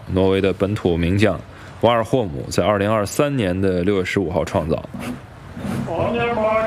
挪威的本土名将瓦尔霍姆在2023年的6月15号创造。